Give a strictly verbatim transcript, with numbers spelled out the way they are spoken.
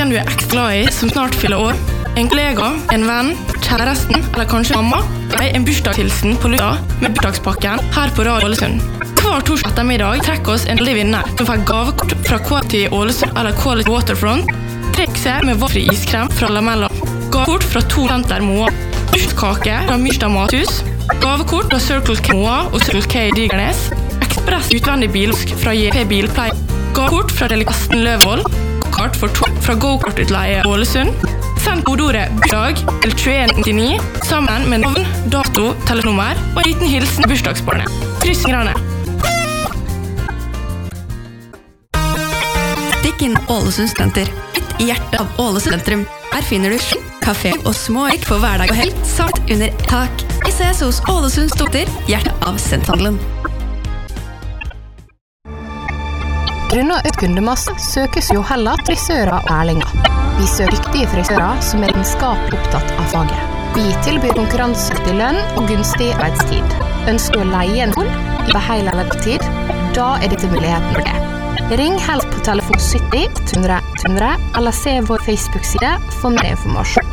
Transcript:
Noen du er ekstra glad i som snart fyller år. En kollega, en venn, kjæresten eller kanskje mamma. Nei, en bursdagshilsen på lufta med bursdagspakken her på Radio Ålesund. Hver torsdag ettermiddag trekker oss en heldig vinner som får gavekort fra Quality Ålesund eller Quality Waterfront. Trekk seg med valgfri iskrem fra Lamella. Gavekort fra to Senter Moa. Bursdagskake fra Myrstad Mathus. Gavekort fra Circle K Moa og Circle K Digernes. Ekspress utvendig bilvask fra J P Bilpleie. Gavekort fra Delikasten Løvvoll. Kart for to fra Go-Kart-utleie Ålesund. Send kodeordet bursdag til tjueen nittini sammen med navn, dato, telefonnummer og en liten hilsen bursdagsbarnet. Kryss fingrene. Stikk inn Ålesund Senter, midt i hjertet av Ålesund sentrum. Her finner du kafé og smårik på hverdag og helg, samt under et tak. Vi ses hos Ålesund Stotter, hjertet av sentralen. Grunnet et kundemasse søkes jo heller frisører og lærlinger. Vi søker dyktige frisører som er vitenskapelig opptatt av faget. Vi tilbyr konkurransedyktig lønn og gunstig arbeidstid. Ønsker du å leie en stol over hele eller tid? Da er dette muligheten for det. Ring helst på telefon sytti hundre hundre eller se vår Facebook-side for mer informasjon.